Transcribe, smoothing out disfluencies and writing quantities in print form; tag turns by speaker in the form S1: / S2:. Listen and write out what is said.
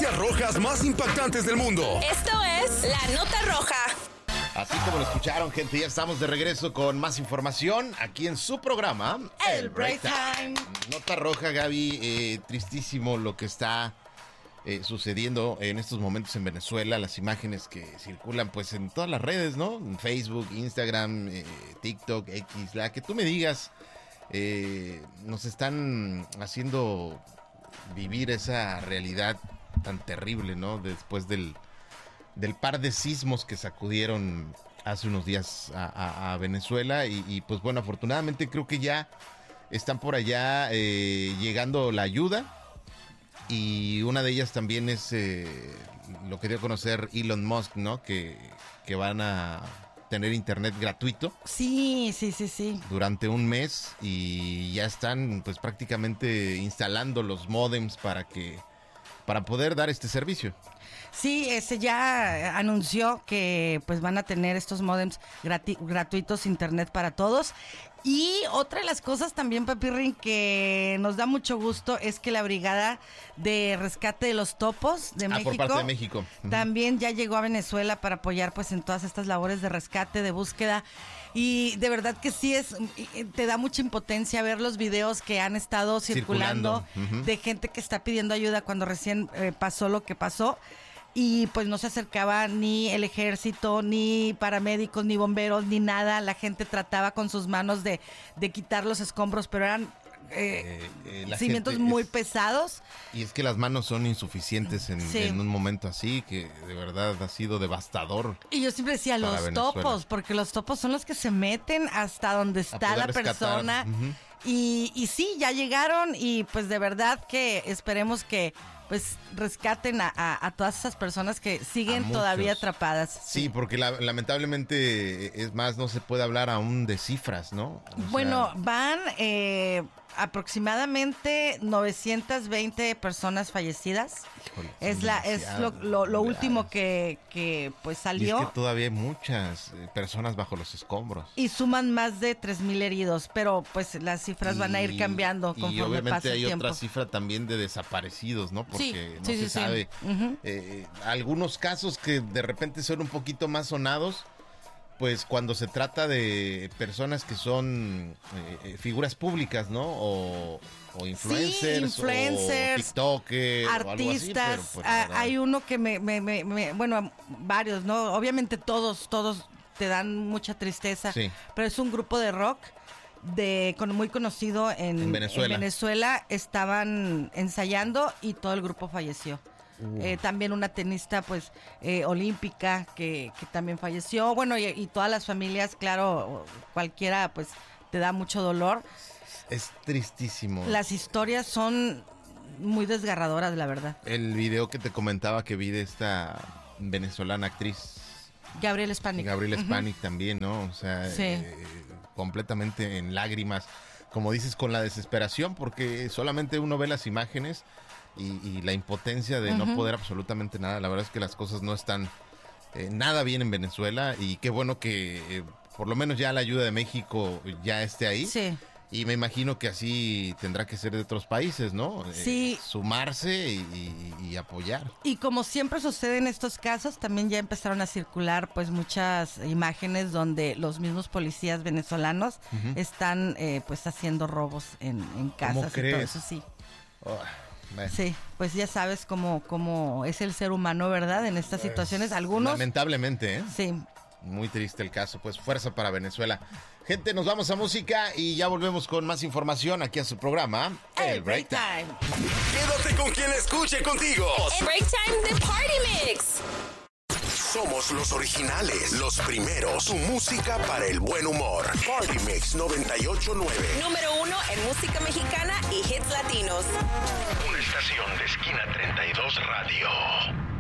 S1: noticias rojas más impactantes del mundo.
S2: Esto es La Nota Roja.
S3: Así como lo escucharon, gente, ya estamos de regreso con más información aquí en su programa,
S2: El Break Time.
S3: Nota Roja, Gaby, tristísimo lo que está sucediendo en estos momentos en Venezuela, las imágenes que circulan pues en todas las redes, ¿no? En Facebook, Instagram, TikTok, X, la que tú me digas, nos están haciendo vivir esa realidad tan terrible, ¿no? Después del par de sismos que sacudieron hace unos días a Venezuela y pues bueno, afortunadamente creo que ya están por allá llegando la ayuda y una de ellas también es lo que dio a conocer Elon Musk, ¿no? Que van a tener internet gratuito.
S4: Sí.
S3: Durante un mes y ya están pues prácticamente instalando los módems para poder dar este servicio.
S4: Sí, ya anunció que pues van a tener estos módems gratuitos, internet para todos. Y otra de las cosas también, Papirrín, que nos da mucho gusto es que la Brigada de Rescate de los Topos de México,
S3: por parte de México,
S4: también ya llegó a Venezuela para apoyar pues en todas estas labores de rescate, de búsqueda. Y de verdad que sí te da mucha impotencia ver los videos que han estado circulando. De gente que está pidiendo ayuda cuando recién pasó lo que pasó. Y pues no se acercaba ni el ejército, ni paramédicos, ni bomberos, ni nada. La gente trataba con sus manos de quitar los escombros, pero eran cimientos muy pesados.
S3: Y es que las manos son insuficientes en un momento así, que de verdad ha sido devastador.
S4: Y yo siempre decía los topos, porque los topos son los que se meten hasta donde está la persona. Y sí, ya llegaron y pues de verdad que esperemos que pues rescaten a todas esas personas que siguen todavía atrapadas.
S3: Sí, porque lamentablemente, es más, no se puede hablar aún de cifras, ¿no?
S4: Van aproximadamente 920 personas fallecidas. Híjole, es lo último que pues salió.
S3: Y es que todavía hay muchas personas bajo los escombros.
S4: Y suman más de 3,000 heridos, pero pues las cifras van a ir cambiando conforme pase el tiempo.
S3: Y obviamente hay otra cifra también de desaparecidos, ¿no? Porque no se sabe. Algunos casos que de repente son un poquito más sonados, pues cuando se trata de personas que son figuras públicas, ¿no? O influencers, o tiktokers,
S4: artistas,
S3: o algo así, pero
S4: hay uno que bueno, varios, ¿no? Obviamente todos te dan mucha tristeza, pero es un grupo de rock muy conocido en Venezuela. Estaban ensayando y todo el grupo falleció. También una tenista pues olímpica que también falleció. Bueno, y todas las familias, claro, cualquiera pues te da mucho dolor.
S3: Es tristísimo.
S4: Las historias son muy desgarradoras, la verdad.
S3: El video que te comentaba que vi de esta venezolana actriz
S4: Gabriela
S3: Spanik también, ¿no? O sea, completamente en lágrimas, como dices, con la desesperación, porque solamente uno ve las imágenes y la impotencia de no poder absolutamente nada. La verdad es que las cosas no están nada bien en Venezuela y qué bueno que por lo menos ya la ayuda de México ya esté ahí.
S4: Sí.
S3: Y me imagino que así tendrá que ser de otros países, ¿no?
S4: Sí.
S3: Sumarse y apoyar.
S4: Y como siempre sucede en estos casos, también ya empezaron a circular pues muchas imágenes donde los mismos policías venezolanos están pues haciendo robos en casas.
S3: ¿Cómo crees?
S4: Y todo eso, sí.
S3: Bueno.
S4: Sí, pues ya sabes cómo es el ser humano, ¿verdad? En estas situaciones, algunos...
S3: Lamentablemente, ¿eh?
S4: Sí.
S3: Muy triste el caso, pues fuerza para Venezuela. Gente, nos vamos a música y ya volvemos con más información aquí a su programa,
S4: El Break Time.
S1: Quédate con quien escuche contigo.
S2: El Break Time de Party Mix.
S1: Somos los originales, los primeros. Tu música para el buen humor. Party Mix 98.9.
S2: Número 1 en música mexicana y hits latinos.
S1: Una estación de Esquina 32 Radio.